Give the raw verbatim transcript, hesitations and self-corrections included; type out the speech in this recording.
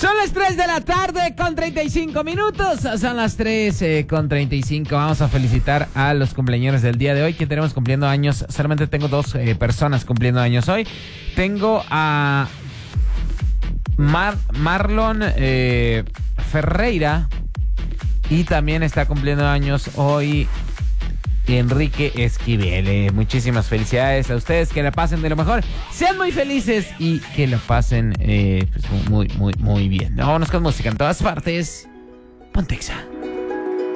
Son las tres de la tarde con treinta y cinco minutos. Son las tres eh, con treinta y cinco. Vamos a felicitar a los cumpleaños del día de hoy. ¿Quién tenemos cumpliendo años? Solamente tengo dos eh, personas cumpliendo años hoy. Tengo a Mar Marlon eh, Ferreira. Y también está cumpliendo años hoy Enrique Esquivel. Eh, muchísimas felicidades a ustedes, que la pasen de lo mejor, sean muy felices y que la pasen eh, pues muy, muy, muy bien. Vámonos con música en todas partes. Pontexa.